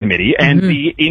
Committee, and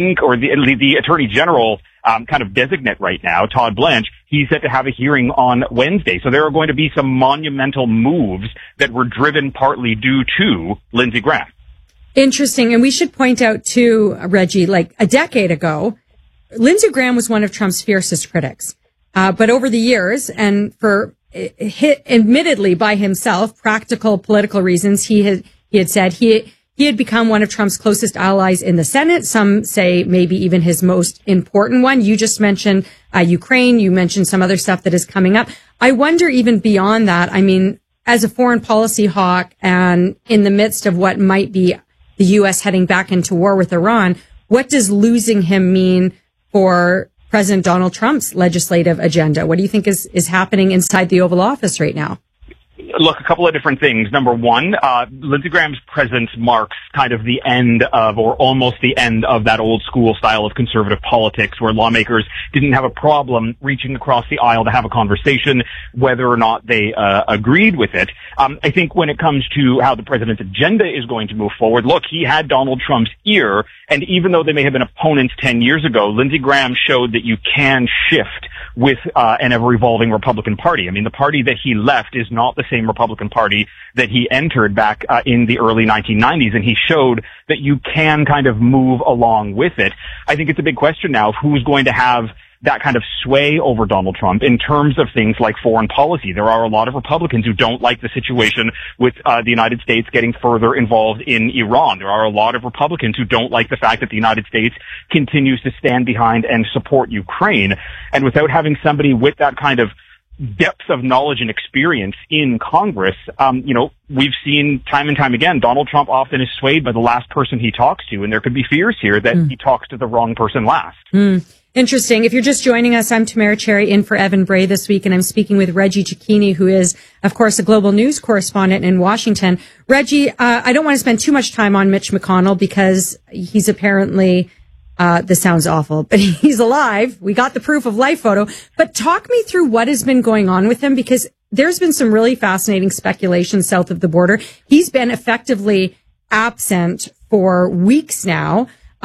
the Attorney General kind of designate right now, Todd Blanche, he's set to have a hearing on Wednesday. So there are going to be some monumental moves that were driven partly due to Lindsey Graham. Interesting. And we should point out too, Reggie, like a decade ago, Lindsey Graham was one of Trump's fiercest critics. But over the years, and for admittedly by himself, practical political reasons, he had said he had become one of Trump's closest allies in the Senate. Some say maybe even his most important one. You just mentioned Ukraine. You mentioned some other stuff that is coming up. I wonder even beyond that, I mean, as a foreign policy hawk and in the midst of what might be the U.S. heading back into war with Iran, what does losing him mean for President Donald Trump's legislative agenda? What do you think is happening inside the Oval Office right now? Look, a couple of different things. Number one, Lindsey Graham's presence marks kind of the end of, or almost the end of, that old school style of conservative politics where lawmakers didn't have a problem reaching across the aisle to have a conversation, whether or not they agreed with it. I think when it comes to how the president's agenda is going to move forward, look, he had Donald Trump's ear, and even though they may have been opponents 10 years ago, Lindsey Graham showed that you can shift with an ever-evolving Republican Party. I mean, the party that he left is not the same Republican Party that he entered back in the early 1990s, and he showed that you can kind of move along with it. I think it's a big question now of who's going to have that kind of sway over Donald Trump in terms of things like foreign policy. There are a lot of Republicans who don't like the situation with the United States getting further involved in Iran. There are a lot of Republicans who don't like the fact that the United States continues to stand behind and support Ukraine. And without having somebody with that kind of depth of knowledge and experience in Congress, we've seen time and time again, Donald Trump often is swayed by the last person he talks to, and there could be fears here that he talks to the wrong person last. Interesting. If you're just joining us, I'm Tamara Cherry in for Evan Bray this week, and I'm speaking with Reggie Cecchini, who is, of course, a global news correspondent in Washington. Reggie, I don't want to spend too much time on Mitch McConnell because he's apparently, this sounds awful, but he's alive. We got the proof of life photo. But talk me through what has been going on with him, because there's been some really fascinating speculation south of the border. He's been effectively absent for weeks now.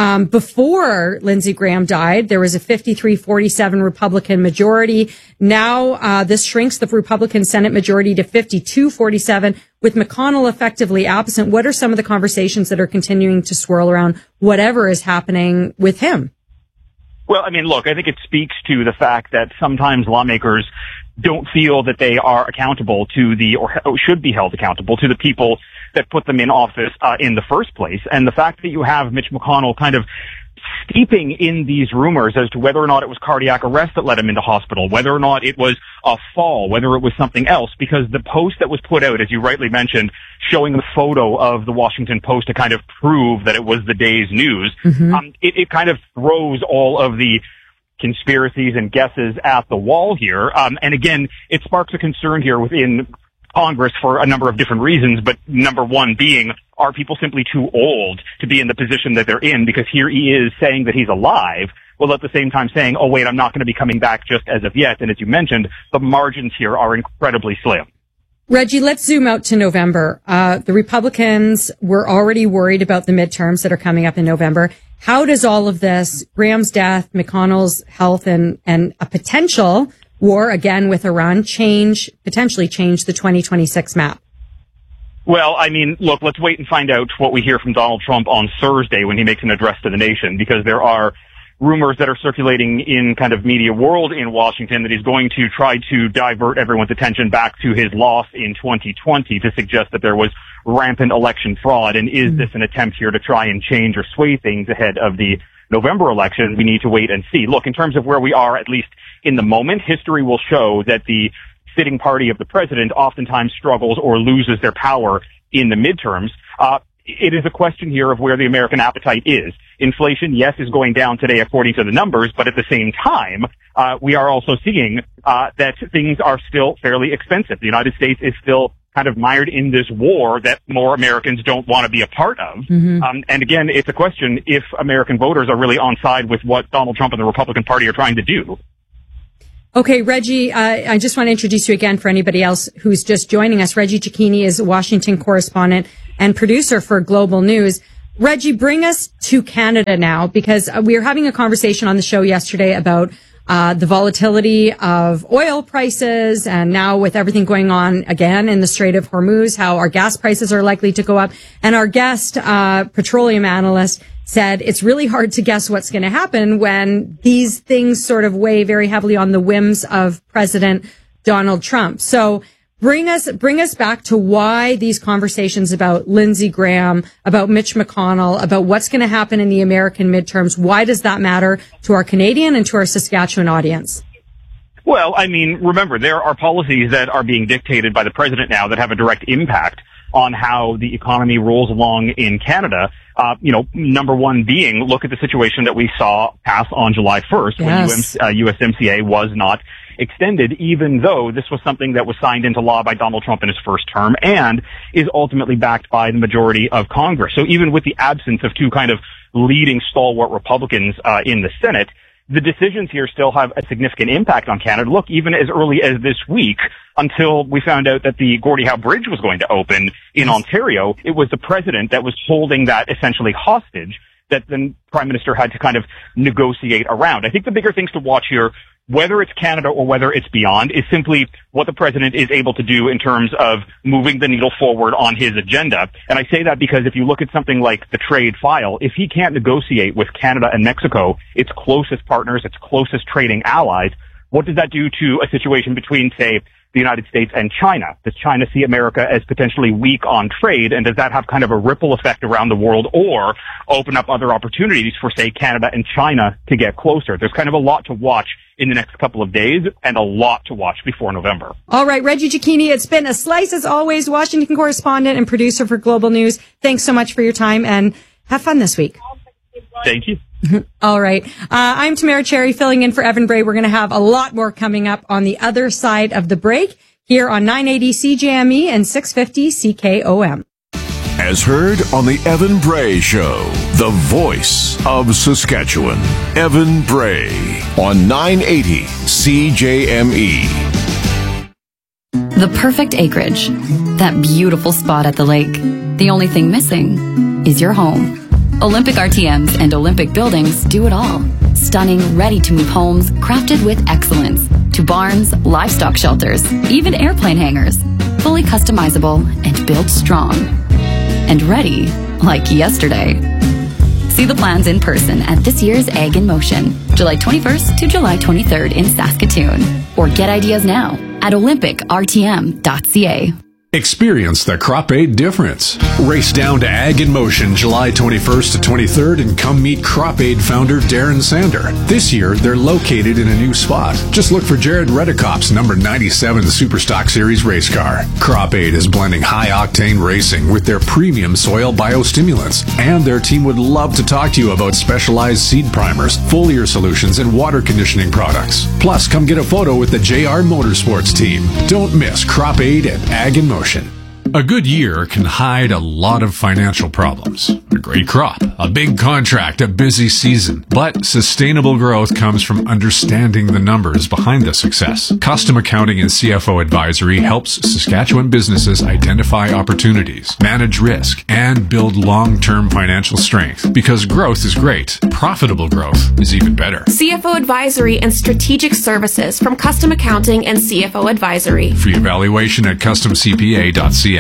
Before Lindsey Graham died, there was a 53-47 Republican majority. Now, this shrinks the Republican Senate majority to 52-47 with McConnell effectively absent. What are some of the conversations that are continuing to swirl around whatever is happening with him? Well, I mean, look, I think it speaks to the fact that sometimes lawmakers don't feel that they are accountable to or should be held accountable to the people that put them in office in the first place. And the fact that you have Mitch McConnell kind of steeping in these rumors as to whether or not it was cardiac arrest that led him into hospital, whether or not it was a fall, whether it was something else, because the post that was put out, as you rightly mentioned, showing the photo of the Washington Post to kind of prove that it was the day's news, it kind of throws all of the conspiracies and guesses at the wall here. And again, it sparks a concern here within Congress for a number of different reasons, but number one being, are people simply too old to be in the position that they're in? Because here he is saying that he's alive, while at the same time saying, oh wait, I'm not going to be coming back just as of yet. And as you mentioned, the margins here are incredibly slim. Reggie, let's zoom out to November. The Republicans were already worried about the midterms that are coming up in November. How does all of this, Graham's death, McConnell's health, and a potential war again with Iran potentially change the 2026 map? Well, I mean, look, let's wait and find out what we hear from Donald Trump on Thursday when he makes an address to the nation, because there are rumors that are circulating in kind of media world in Washington that he's going to try to divert everyone's attention back to his loss in 2020 to suggest that there was rampant election fraud. And is this an attempt here to try and change or sway things ahead of the November election? We need to wait and see. Look, in terms of where we are, at least in the moment, history will show that the sitting party of the president oftentimes struggles or loses their power in the midterms. It is a question here of where the American appetite is. Inflation, yes, is going down today according to the numbers, but at the same time, we are also seeing that things are still fairly expensive. The United States is still kind of mired in this war that more Americans don't want to be a part of. And again, it's a question if American voters are really on side with what Donald Trump and the Republican Party are trying to do. Okay, Reggie, I just want to introduce you again for anybody else who's just joining us. Reggie Cecchini is a Washington correspondent and producer for Global News. Reggie, bring us to Canada now, because we were having a conversation on the show yesterday about the volatility of oil prices, and now with everything going on again in the Strait of Hormuz, how our gas prices are likely to go up. And our guest, petroleum analyst, said it's really hard to guess what's going to happen when these things sort of weigh very heavily on the whims of President Donald Trump. So bring us back to why these conversations about Lindsey Graham, about Mitch McConnell, about what's going to happen in the American midterms. Why does that matter to our Canadian and to our Saskatchewan audience? Well, I mean, remember, there are policies that are being dictated by the president now that have a direct impact on how the economy rolls along in Canada. Number one being, look at the situation that we saw pass on July 1st when USMCA was not extended, even though this was something that was signed into law by Donald Trump in his first term and is ultimately backed by the majority of Congress. So even with the absence of two kind of leading stalwart Republicans in the Senate, the decisions here still have a significant impact on Canada. Look, even as early as this week, until we found out that the Gordie Howe Bridge was going to open in Ontario, it was the president that was holding that essentially hostage that the Prime Minister had to kind of negotiate around. I think the bigger things to watch here, whether it's Canada or whether it's beyond, is simply what the president is able to do in terms of moving the needle forward on his agenda. And I say that because if you look at something like the trade file, if he can't negotiate with Canada and Mexico, its closest partners, its closest trading allies, what does that do to a situation between, say, the United States and China? Does China see America as potentially weak on trade, and does that have kind of a ripple effect around the world or open up other opportunities for, say, Canada and China to get closer? There's kind of a lot to watch in the next couple of days and a lot to watch before November. All right, Reggie Cecchini, it's been a slice as always, Washington correspondent and producer for Global News. Thanks so much for your time and have fun this week. Thank you. All right. I'm Tamara Cherry filling in for Evan Bray. We're going to have a lot more coming up on the other side of the break here on 980 CJME and 650 CKOM. As heard on the Evan Bray Show, the voice of Saskatchewan. Evan Bray on 980 CJME. The perfect acreage. That beautiful spot at the lake. The only thing missing is your home. Olympic RTMs and Olympic buildings do it all. Stunning, ready-to-move homes crafted with excellence. To barns, livestock shelters, even airplane hangars. Fully customizable and built strong. And ready like yesterday. See the plans in person at this year's Ag in Motion, July 21st to July 23rd in Saskatoon. Or get ideas now at olympicrtm.ca. Experience the Crop Aid difference. Race down to Ag in Motion July 21st to 23rd and come meet Crop Aid founder Darren Sander. This year, they're located in a new spot. Just look for Jared Redekop's number 97 Superstock Series race car. Crop Aid is blending high-octane racing with their premium soil biostimulants. And their team would love to talk to you about specialized seed primers, foliar solutions, and water conditioning products. Plus, come get a photo with the JR Motorsports team. Don't miss Crop Aid at Ag in Motion. A good year can hide a lot of financial problems. A great crop, a big contract, a busy season. But sustainable growth comes from understanding the numbers behind the success. Custom Accounting and CFO Advisory helps Saskatchewan businesses identify opportunities, manage risk, and build long-term financial strength. Because growth is great, profitable growth is even better. CFO Advisory and Strategic Services from Custom Accounting and CFO Advisory. Free evaluation at customcpa.ca.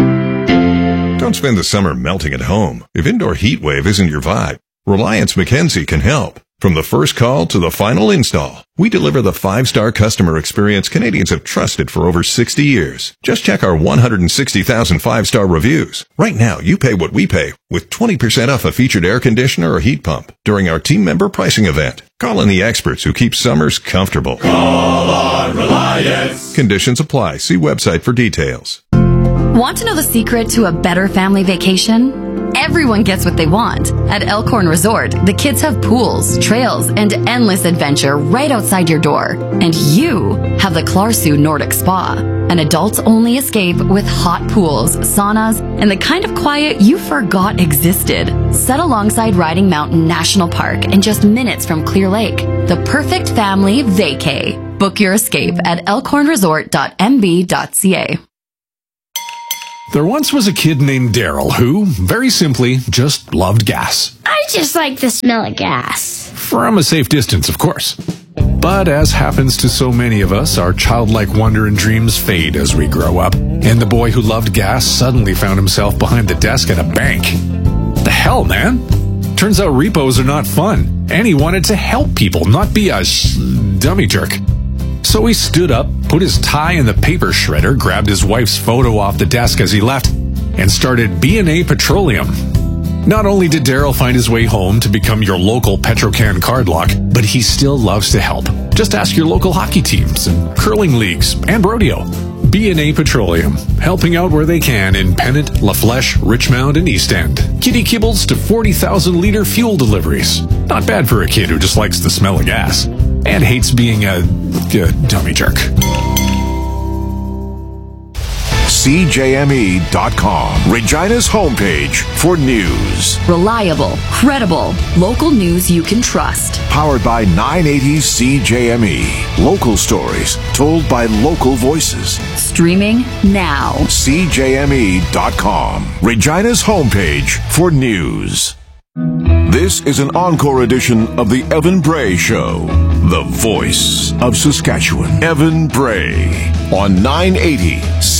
Don't spend the summer melting at home. If indoor heat wave isn't your vibe, Reliance Mackenzie can help. From the first call to the final install, we deliver the 5-star customer experience Canadians have trusted for over 60 years. Just check our 160,000 5-star reviews. Right now, you pay what we pay with 20% off a featured air conditioner or heat pump during our team member pricing event. Call in the experts who keep summers comfortable. Call on Reliance. Conditions apply. See website for details. Want to know the secret to a better family vacation? Everyone gets what they want. At Elkhorn Resort, the kids have pools, trails, and endless adventure right outside your door. And you have the Clarsu Nordic Spa, an adults-only escape with hot pools, saunas, and the kind of quiet you forgot existed. Set alongside Riding Mountain National Park and just minutes from Clear Lake. The perfect family vacay. Book your escape at elkhornresort.mb.ca. There once was a kid named Daryl who, very simply, just loved gas. I just like the smell of gas. From a safe distance, of course. But as happens to so many of us, our childlike wonder and dreams fade as we grow up. And the boy who loved gas suddenly found himself behind the desk at a bank. The hell, man? Turns out repos are not fun. And he wanted to help people, not be a dummy jerk. So he stood up, put his tie in the paper shredder, grabbed his wife's photo off the desk as he left, and started B&A Petroleum. Not only did Daryl find his way home to become your local Petrocan card lock, but he still loves to help. Just ask your local hockey teams and curling leagues and rodeo. B&A Petroleum, helping out where they can in Pennant, La Flèche, Richmond, and East End. Kitty kibbles to 40,000-liter fuel deliveries. Not bad for a kid who just likes the smell of gas and hates being a dummy jerk. CJME.com, Regina's homepage for news. Reliable, credible, local news you can trust. Powered by 980 CJME. Local stories told by local voices. Streaming now. CJME.com, Regina's homepage for news. This is an encore edition of the Evan Bray Show. The voice of Saskatchewan. Evan Bray on 980